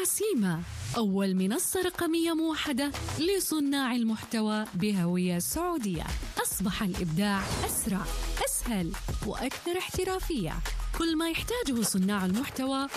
سيما، أول منصة رقمية موحدة لصناع المحتوى بهوية سعودية. أصبح الإبداع أسرع، أسهل وأكثر احترافية. كل ما يحتاجه صناع المحتوى